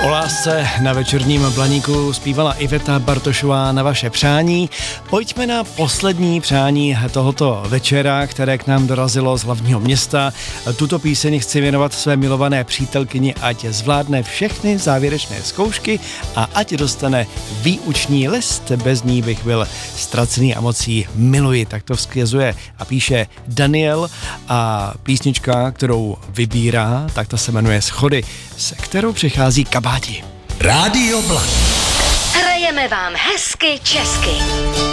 O lásce na večerním Blaníku zpívala Iveta Bartošová na vaše přání. Pojďme na poslední přání tohoto večera, které k nám dorazilo z hlavního města. Tuto píseň chci věnovat své milované přítelkyni, ať zvládne všechny závěrečné zkoušky a ať dostane výuční list. Bez ní bych byl ztracený a mocí miluji. Tak to vzkazuje a píše Daniel a písnička, kterou vybírá, tak ta se jmenuje Schody, se kterou přichází Kabáti. Rádio Blaník. Hrajeme vám hezky česky.